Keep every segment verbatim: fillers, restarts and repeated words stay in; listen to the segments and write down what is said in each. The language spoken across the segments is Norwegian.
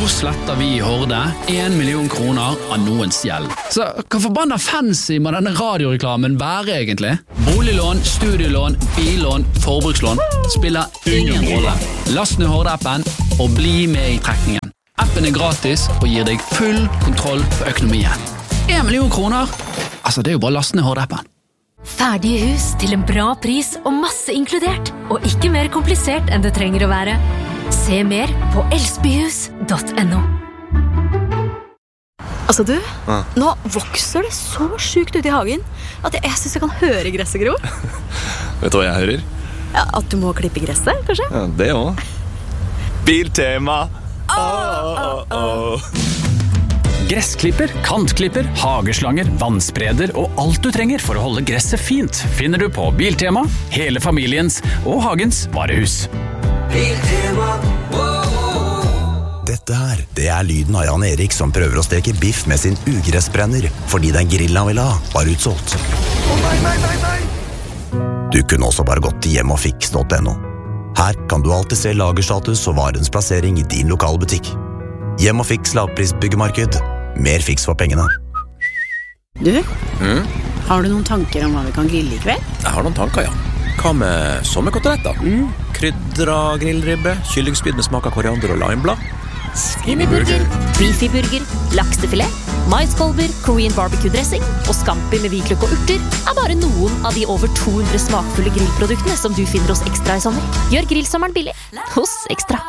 Nå sletter vi i Horde en million kroner av noens gjeld. Så hva forbanna fancy må denne radioreklamen være egentlig? Boliglån, studielån, billån, forbrukslån spiller ingen rolle. Last ned Horde-appen og bli med i trekningen. Appen er gratis og gir deg full kontroll på økonomien. En million kroner? Altså, det er jo bare last ned Horde-appen. Ferdige hus til en bra pris og masse inkludert, og ikke mer komplisert enn det trenger å være. Se mer på elsbyhus punktum no. Altså du, ja. Nå vokser det så sykt ut i hagen at jeg, jeg synes jeg kan høre gresset gro. Vet du hva jeg hører? Ja, at du må klippe gresset, kanskje? Ja, det også. Biltema! Åh, åh, åh. Gressklipper, kantklipper, hageslanger, vannspreder og alt du trenger for å holde gresset fint finner du på Biltema, hele familiens og hagens varehus. Biltema, dette her, det er lyden av Jan Erik som prøver å steke biff med sin ugressbrenner fordi den grillen han ville ha var utsolgt. Å nei, nei, nei, nei! Du kunne også bare gått til hjem og fiks punktum no. Her kan du alltid se lagerstatus og varens plassering i din lokale butikk. Hjem og fiks lavprisbyggemarked. Mer fiks for pengene. Du, mm? har du noen tanker om hva vi kan grille i kveld? Jeg har noen tanker, ja. Hva med sommerkoteletter? Mm. Krydra grillribbe, kyllingspyd med smak av koriander og limeblad. Skinnyburger, beefyburger, laksefilet, maiskolber, Korean barbecue-dressing og scampi med hvitløk og urter er bare noen av de over to hundre smakfulle grillproduktene som du finner hos Ekstra i sommer. Gjør grillsommeren billig hos Ekstra.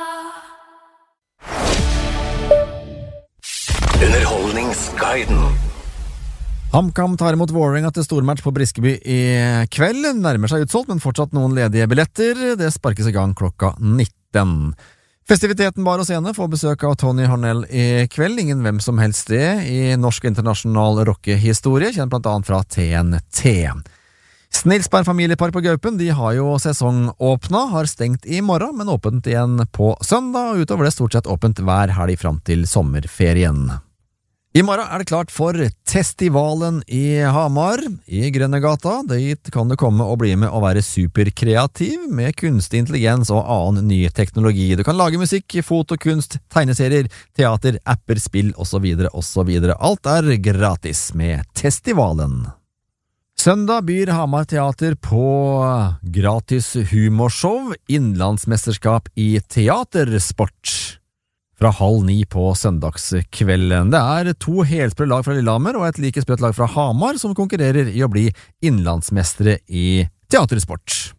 Underholdningsguiden. HamKam tar imot Vålerenga til stormatch på Briskeby i kveld. Nærmer seg utsolgt, men fortsatt noen ledige billetter. Det sparkes i gang klokka nitten. Festiviteten Bar og Scene får besøk av Tony Harnell i kveld. Ingen hvem som helst det i norsk internasjonal rockehistorie, kjent blant annet fra T N T. Snilsberg familiepark på Gaupen, de har jo sesongåpna, har stengt i morgen, men åpent igjen på søndag, og utover det stort sett åpent hver helg fram til sommerferien. I morgen er det klart for Testivalen i Hamar, i Grønnegata. Dit kan du komme og bli med og være superkreativ med kunstig intelligens og annen ny teknologi. Du kan lage musikk, foto, kunst, tegneserier, teater, apper, spill og så videre og så videre. Alt er gratis med Testivalen. Søndag byr Hamar Teater på gratis humorshow, innlandsmesterskap i teatersport. Fra halv ni på søndagskvelden. Det er to helsprø lag fra Lillehammer og et like sprøtt lag fra Hamar som konkurrerer i å bli innlandsmestere i teatersport.